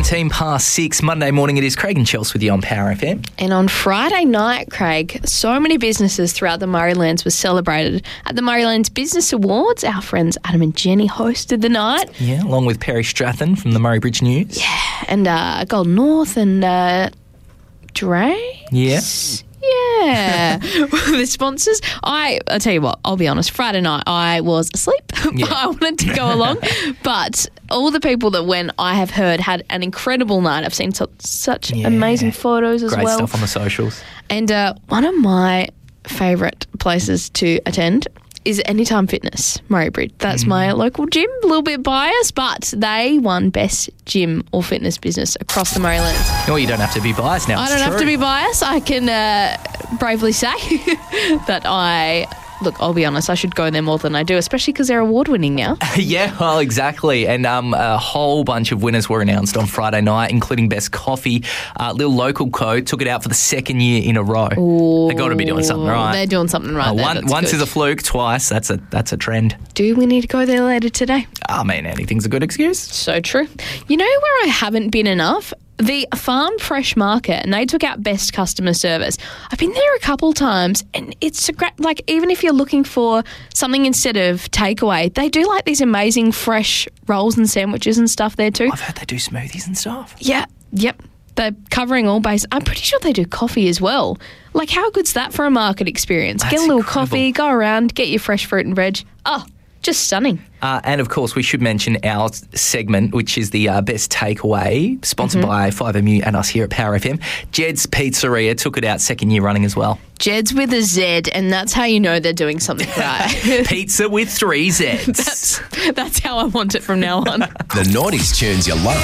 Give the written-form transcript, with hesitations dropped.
6:17, Monday morning. It is Craig and Chelsea with you on Power FM. And on Friday night, Craig, so many businesses throughout the Murraylands were celebrated at the Murraylands Business Awards. Our friends Adam and Jenny hosted the night. Yeah, along with Perry Stratton from the Murray Bridge News. Yeah, and Golden North and Dre. Yeah. Yeah. The sponsors. I'll tell you what, I'll be honest, Friday night I was asleep. Yeah. I wanted to go along. But all the people that went, I have heard, had an incredible night. I've seen such amazing photos as Great well. stuff on the socials. And one of my favourite places to attend is Anytime Fitness, Murray Bridge. That's my local gym. A little bit biased, but they won Best Gym or Fitness Business across the Murraylands. Oh, you don't have to be biased now. I don't have to be biased. I can bravely say that I'll be honest, I should go there more than I do, especially because they're award-winning now. Yeah, well, exactly. And a whole bunch of winners were announced on Friday night, including Best Coffee. Little Local Co. took it out for the second year in a row. Ooh, They've got to be doing something right. They're doing something right there. Once is a fluke, twice, that's a trend. Do we need to go there later today? I mean, anything's a good excuse. So true. You know where I haven't been enough? The Farm Fresh Market, and they took out Best Customer Service. I've been there a couple times, and it's a great, like, even if you're looking for something instead of takeaway, they do like these amazing fresh rolls and sandwiches and stuff there too. I've heard they do smoothies and stuff. Yeah, yep. They're covering all bases. I'm pretty sure they do coffee as well. Like, how good's that for a market experience? That's get a little incredible. coffee, go around, get your fresh fruit and veg. Oh, just stunning. And, of course, we should mention our segment, which is the Best Takeaway, sponsored by 5MU and us here at Power FM. Jed's Pizzeria took it out second year running as well. Jed's with a Z, and that's how you know they're doing something right. Pizza with 3 Zs. That's how I want it from now on. The 90s tunes you love.